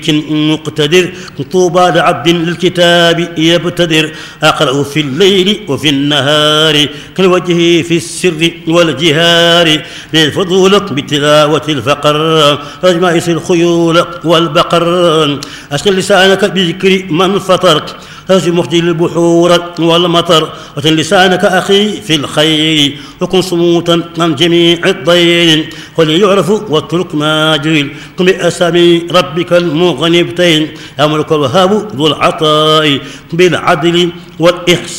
مقتدر طوبى لعبد للكتاب يبتدر أقرأ في الليل وفي النهار كالوجه في السر والجهار للفضول بتلاوة الفقر أجمعس الخيول والبقر أشغل لسانك بذكر من فطر هزم مخجل البحور والمطر وتن لسانك أخي في الخير وكن صموتا عن جميع الضير وليعرف واترك ما جهل قم بأسامي ربك المغنبتين يا ملك الوهاب ذو العطاء بالعدل والإحسان